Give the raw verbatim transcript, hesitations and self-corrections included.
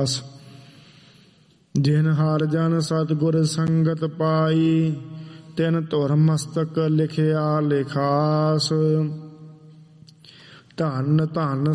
ਰਾਸ। ਜਿਨ ਹਰਿ ਜਨ ਸਤਿਗੁਰ ਸੰਗਤ ਪਾਈ, ਤਿਨ ਧੁਰ ਮਸਤਕ ਲਿਖਿਆ ਲਿਖਾਸ। ਧੰਨ ਧੰਨ